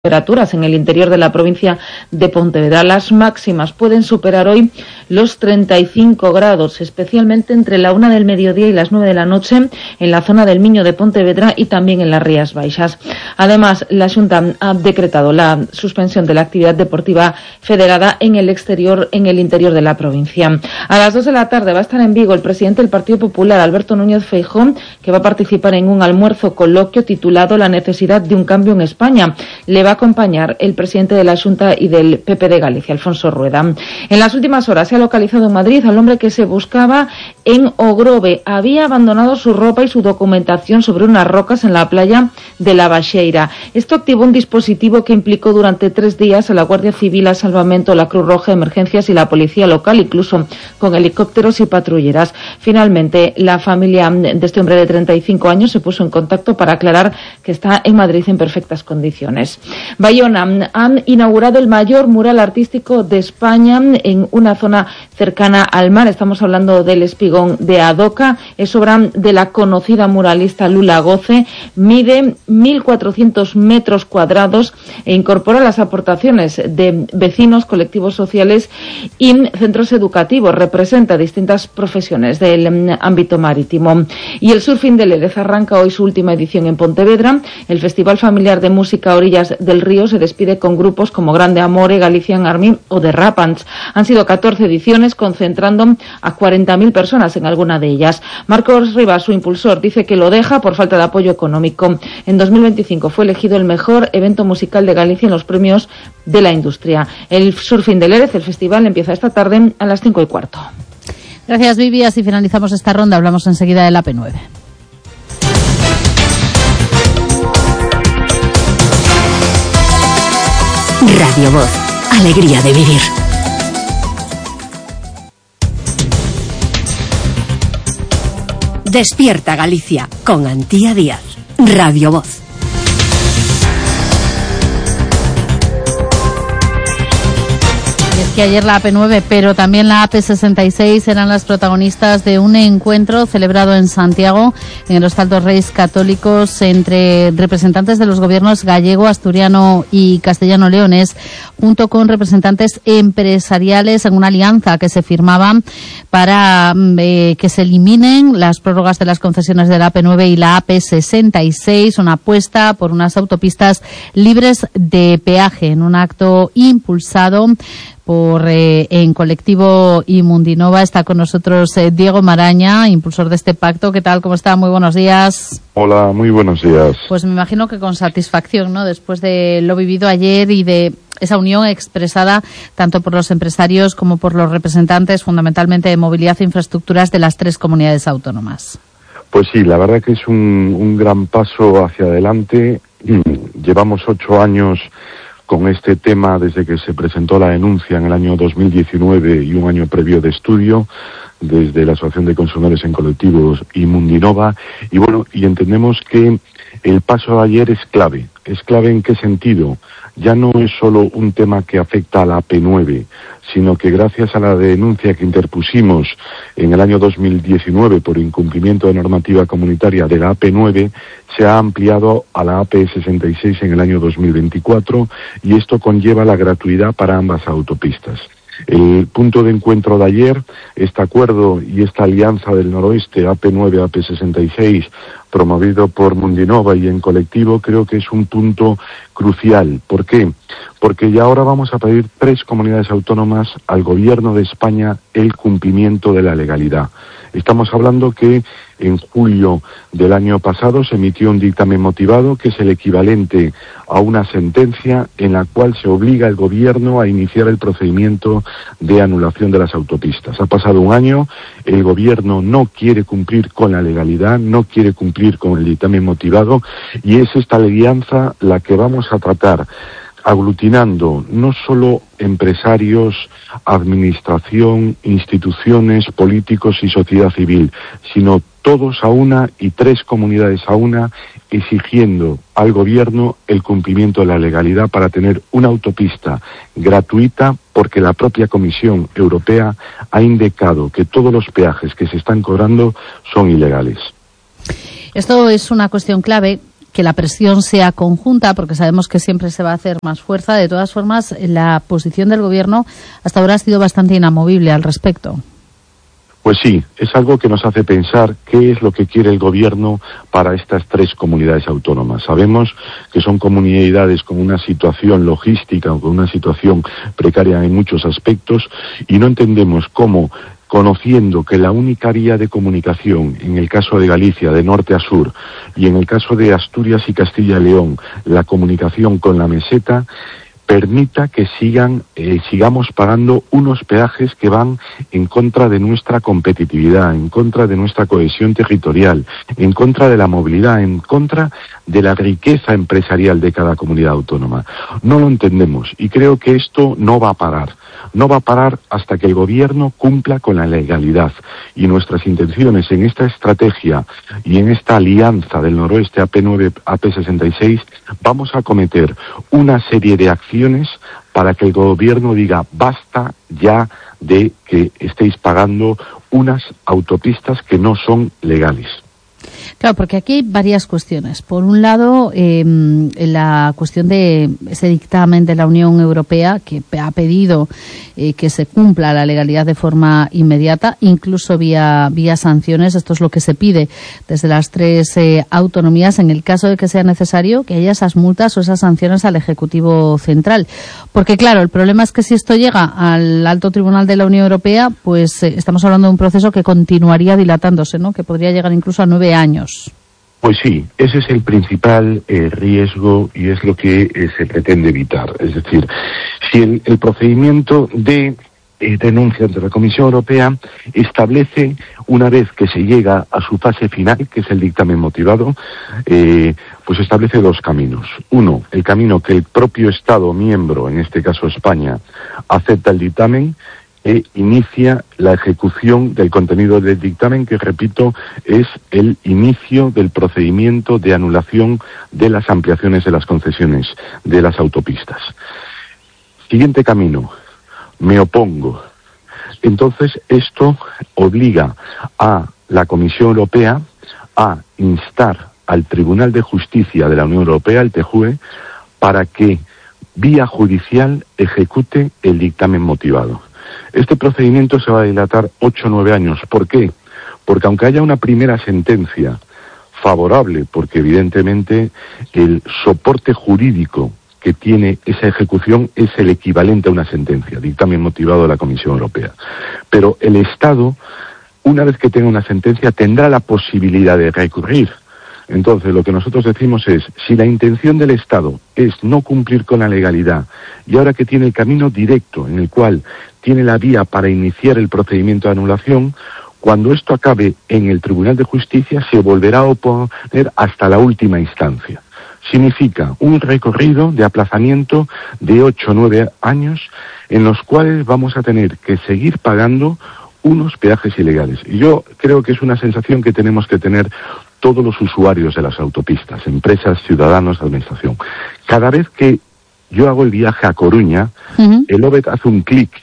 temperaturas en el interior de la provincia de Pontevedra. Las máximas pueden superar hoy los 35 grados, especialmente entre la 1 del mediodía y las 9 de la noche en la zona del Miño de Pontevedra y también en las Rías Baixas. Además, la Xunta ha decretado la suspensión de la actividad deportiva federada en el interior de la provincia. A las 2 de la tarde va a estar en Vigo el presidente del Partido Popular, Alberto Núñez Feijóo, que va a participar en un almuerzo coloquio titulado La necesidad de un cambio en España. Le va a acompañar el presidente de la Xunta y del PP de Galicia, Alfonso Rueda. En las últimas horas se ha localizado en Madrid al hombre que se buscaba en Ogrove. Había abandonado su ropa y su documentación sobre unas rocas en la playa de La Baxeira. Esto activó un dispositivo que implicó durante 3 días a la Guardia Civil, a Salvamento, la Cruz Roja, Emergencias y la Policía Local, incluso con helicópteros y patrulleras. Finalmente, la familia de este hombre de 35 años se puso en contacto para aclarar que está en Madrid en perfectas condiciones. Bayona han inaugurado el mayor mural artístico de España en una zona cercana al mar. Estamos hablando del Espigón de Adoca. Es obra de la conocida muralista Lula Goce. Mide 1.400 metros cuadrados e incorpora las aportaciones de vecinos, colectivos sociales y centros educativos. Representa distintas profesiones del ámbito marítimo. Y el Surfing de Lérez arranca hoy su última edición en Pontevedra. El Festival Familiar de Música Orillas del Río se despide con grupos como Grande Amore, Galician Army o The Rapans. Han sido 14 ediciones, concentrando a 40.000 personas en alguna de ellas. Marcos Rivas, su impulsor, dice que lo deja por falta de apoyo económico. En 2025 fue elegido el mejor evento musical de Galicia en los premios de la industria. El Surfing de Lérez, el festival, empieza esta tarde a las 5:15. Gracias, Vivi. Así finalizamos esta ronda. Hablamos enseguida del AP9. Radio Voz, alegría de vivir. Despierta Galicia con Antía Díaz. Radio Voz. Que ayer la AP9, pero también la AP66 eran las protagonistas de un encuentro celebrado en Santiago, en los Altos Reis Católicos, entre representantes de los gobiernos gallego, asturiano y castellano-leonés, junto con representantes empresariales, en una alianza que se firmaba para que se eliminen las prórrogas de las concesiones de la AP9 y la AP66, una apuesta por unas autopistas libres de peaje, en un acto impulsado por en colectivo Imundinova. Está con nosotros Diego Maraña, impulsor de este pacto. ¿Qué tal? ¿Cómo está? Muy buenos días. Hola, muy buenos días. Pues me imagino que con satisfacción, ¿no? Después de lo vivido ayer y de esa unión expresada tanto por los empresarios como por los representantes, fundamentalmente de movilidad e infraestructuras de las 3 comunidades autónomas. Pues sí, la verdad que es un gran paso hacia adelante. Llevamos 8 años con este tema desde que se presentó la denuncia en el año 2019 y un año previo de estudio desde la Asociación de Consumidores en Colectivos Imundinova, y bueno, y entendemos que el paso de ayer es clave. ¿Es clave en qué sentido? Ya no es solo un tema que afecta a la AP9, sino que gracias a la denuncia que interpusimos en el año 2019 por incumplimiento de normativa comunitaria de la AP9, se ha ampliado a la AP66 en el año 2024, y esto conlleva la gratuidad para ambas autopistas. El punto de encuentro de ayer, este acuerdo y esta alianza del noroeste, AP9, AP66, promovido por Mundinova y en colectivo, creo que es un punto crucial. ¿Por qué? Porque ya ahora vamos a pedir 3 comunidades autónomas al Gobierno de España el cumplimiento de la legalidad. Estamos hablando que en julio del año pasado se emitió un dictamen motivado, que es el equivalente a una sentencia en la cual se obliga al Gobierno a iniciar el procedimiento de anulación de las autopistas. Ha pasado un año, el Gobierno no quiere cumplir con la legalidad, no quiere cumplir con el dictamen motivado, y es esta alianza la que vamos a tratar, aglutinando no solo empresarios, administración, instituciones, políticos y sociedad civil, sino todos a una y 3 comunidades a una, exigiendo al Gobierno el cumplimiento de la legalidad para tener una autopista gratuita, porque la propia Comisión Europea ha indicado que todos los peajes que se están cobrando son ilegales. Esto es una cuestión clave que la presión sea conjunta, porque sabemos que siempre se va a hacer más fuerza. De todas formas, la posición del Gobierno hasta ahora ha sido bastante inamovible al respecto. Pues sí, es algo que nos hace pensar qué es lo que quiere el Gobierno para estas 3 comunidades autónomas. Sabemos que son comunidades con una situación logística o con una situación precaria en muchos aspectos y no entendemos cómo, conociendo que la única vía de comunicación, en el caso de Galicia, de norte a sur, y en el caso de Asturias y Castilla y León, la comunicación con la meseta, permita que sigamos pagando unos peajes que van en contra de nuestra competitividad, en contra de nuestra cohesión territorial, en contra de la movilidad, en contra de la riqueza empresarial de cada comunidad autónoma. No lo entendemos y creo que esto no va a parar. No va a parar hasta que el Gobierno cumpla con la legalidad. Y nuestras intenciones en esta estrategia y en esta alianza del noroeste AP9, AP66, vamos a acometer una serie de acciones para que el Gobierno diga basta ya de que estéis pagando unas autopistas que no son legales. Claro, porque aquí hay varias cuestiones. Por un lado, la cuestión de ese dictamen de la Unión Europea que ha pedido que se cumpla la legalidad de forma inmediata, incluso vía sanciones. Esto es lo que se pide desde las 3 autonomías en el caso de que sea necesario que haya esas multas o esas sanciones al Ejecutivo Central. Porque, claro, el problema es que si esto llega al Alto Tribunal de la Unión Europea, pues estamos hablando de un proceso que continuaría dilatándose, ¿no? Que podría llegar incluso a 9 años. Pues sí, ese es el principal riesgo y es lo que se pretende evitar. Es decir, si el procedimiento de denuncia ante la Comisión Europea establece, una vez que se llega a su fase final, que es el dictamen motivado, pues establece 2 caminos. Uno, el camino que el propio Estado miembro, en este caso España, acepta el dictamen e inicia la ejecución del contenido del dictamen, que, repito, es el inicio del procedimiento de anulación de las ampliaciones de las concesiones de las autopistas. Siguiente camino, me opongo. Entonces, esto obliga a la Comisión Europea a instar al Tribunal de Justicia de la Unión Europea, el TJUE, para que, vía judicial, ejecute el dictamen motivado. Este procedimiento se va a dilatar 8 o 9 años. ¿Por qué? Porque aunque haya una primera sentencia favorable, porque evidentemente el soporte jurídico que tiene esa ejecución es el equivalente a una sentencia, dictamen motivado de la Comisión Europea. Pero el Estado, una vez que tenga una sentencia, tendrá la posibilidad de recurrir. Entonces, lo que nosotros decimos es, si la intención del Estado es no cumplir con la legalidad, y ahora que tiene el camino directo en el cual tiene la vía para iniciar el procedimiento de anulación, cuando esto acabe en el Tribunal de Justicia se volverá a oponer hasta la última instancia. Significa un recorrido de aplazamiento de 8 o 9 años en los cuales vamos a tener que seguir pagando unos peajes ilegales. Y yo creo que es una sensación que tenemos que tener todos los usuarios de las autopistas, empresas, ciudadanos, administración. Cada vez que yo hago el viaje a Coruña, el OBET hace un clic.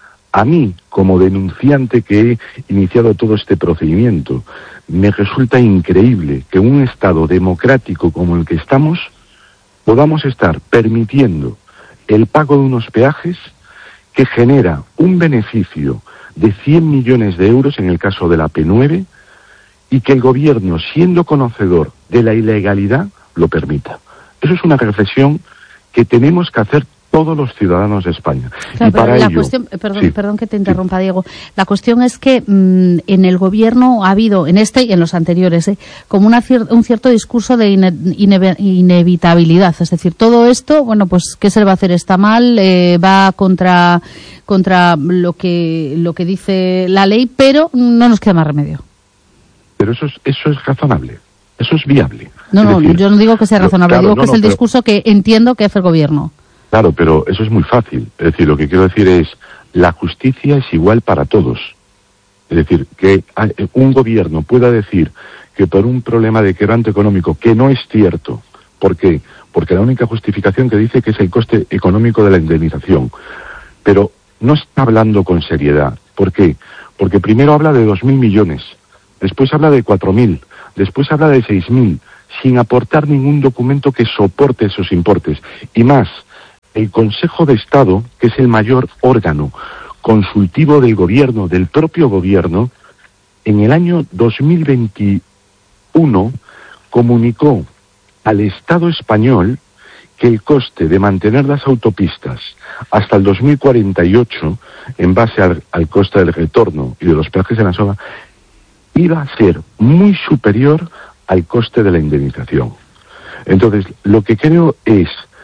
A mí, como denunciante que he iniciado todo este procedimiento, me resulta increíble que en un Estado democrático como el que estamos podamos estar permitiendo el pago de unos peajes que genera un beneficio de 100 millones de euros en el caso de la P9 y que el Gobierno, siendo conocedor de la ilegalidad, lo permita. Eso es una reflexión que tenemos que hacer todos los ciudadanos de España. Claro, y para la ello, cuestión, perdón que te interrumpa, sí. Diego. La cuestión es que en el Gobierno ha habido, en este y en los anteriores, como un cierto discurso de inevitabilidad. Es decir, todo esto, bueno, pues, ¿qué se le va a hacer? Está mal, va contra lo que dice la ley, pero no nos queda más remedio. Pero eso es razonable, eso es viable. No, Es decir, yo no digo que sea razonable, claro, digo que es el discurso que entiendo que hace el Gobierno. Claro, pero eso es muy fácil. Es decir, lo que quiero decir es, la justicia es igual para todos. Es decir, que un gobierno pueda decir que por un problema de quebranto económico, que no es cierto. ¿Por qué? Porque la única justificación que dice que es el coste económico de la indemnización. Pero no está hablando con seriedad. ¿Por qué? Porque primero habla de 2.000 millones, después habla de 4.000, después habla de 6.000. sin aportar ningún documento que soporte esos importes. Y más, el Consejo de Estado, que es el mayor órgano consultivo del gobierno, del propio gobierno, en el año 2021 comunicó al Estado español que el coste de mantener las autopistas hasta el 2048, en base al coste del retorno y de los peajes en la zona, iba a ser muy superior al coste de la indemnización. Entonces, lo que creo es,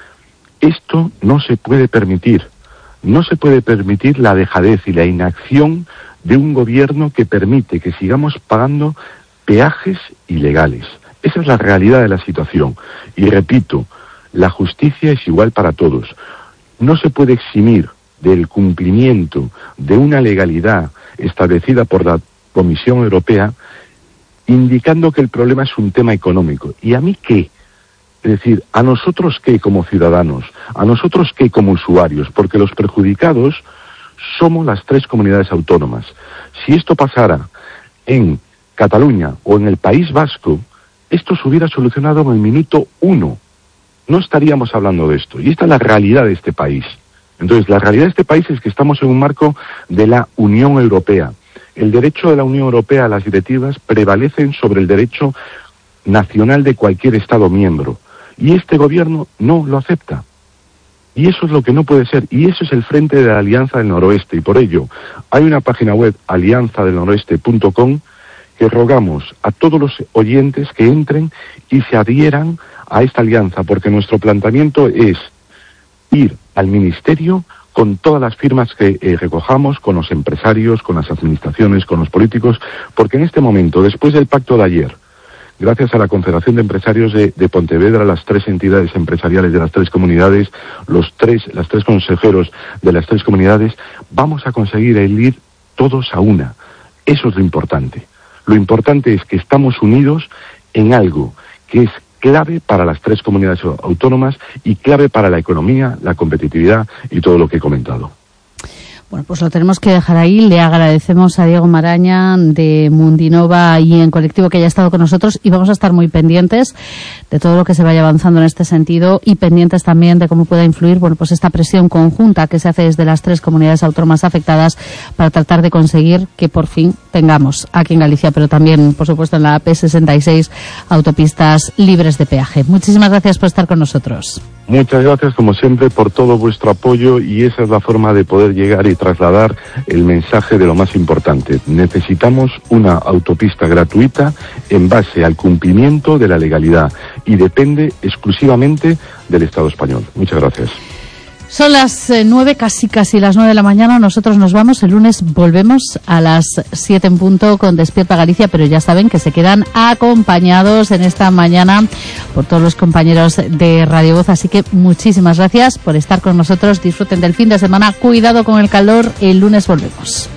esto no se puede permitir. No se puede permitir la dejadez y la inacción de un gobierno que permite que sigamos pagando peajes ilegales. Esa es la realidad de la situación. Y repito, la justicia es igual para todos. No se puede eximir del cumplimiento de una legalidad establecida por la Comisión Europea, indicando que el problema es un tema económico. ¿Y a mí qué? Es decir, ¿a nosotros qué como ciudadanos? ¿A nosotros qué como usuarios? Porque los perjudicados somos las 3 comunidades autónomas. Si esto pasara en Cataluña o en el País Vasco, esto se hubiera solucionado en el minuto 1. No estaríamos hablando de esto. Y esta es la realidad de este país. Entonces, la realidad de este país es que estamos en un marco de la Unión Europea. El derecho de la Unión Europea a las directivas prevalecen sobre el derecho nacional de cualquier Estado miembro. Y este gobierno no lo acepta. Y eso es lo que no puede ser. Y eso es el Frente de la Alianza del Noroeste. Y por ello, hay una página web, alianzadelnoroeste.com, que rogamos a todos los oyentes que entren y se adhieran a esta alianza, porque nuestro planteamiento es ir al Ministerio con todas las firmas que recojamos, con los empresarios, con las administraciones, con los políticos, porque en este momento, después del pacto de ayer, gracias a la Confederación de Empresarios de Pontevedra, las 3 entidades empresariales de las 3 comunidades, los 3 consejeros de las 3 comunidades, vamos a conseguir ir todos a una. Eso es lo importante. Lo importante es que estamos unidos en algo que es clave para las 3 comunidades autónomas y clave para la economía, la competitividad y todo lo que he comentado. Bueno, pues lo tenemos que dejar ahí. Le agradecemos a Diego Maraña de Mundinova y en Colectivo que haya estado con nosotros, y vamos a estar muy pendientes de todo lo que se vaya avanzando en este sentido y pendientes también de cómo pueda influir, bueno, pues esta presión conjunta que se hace desde las 3 comunidades autónomas afectadas para tratar de conseguir que por fin tengamos aquí en Galicia, pero también, por supuesto, en la AP66, autopistas libres de peaje. Muchísimas gracias por estar con nosotros. Muchas gracias, como siempre, por todo vuestro apoyo, y esa es la forma de poder llegar y trasladar el mensaje de lo más importante. Necesitamos una autopista gratuita en base al cumplimiento de la legalidad y depende exclusivamente del Estado español. Muchas gracias. Son las 9, casi las 9 de la mañana. Nosotros nos vamos. El lunes volvemos a las 7 en punto con Despierta Galicia, pero ya saben que se quedan acompañados en esta mañana por todos los compañeros de Radio Voz. Así que muchísimas gracias por estar con nosotros. Disfruten del fin de semana. Cuidado con el calor. El lunes volvemos.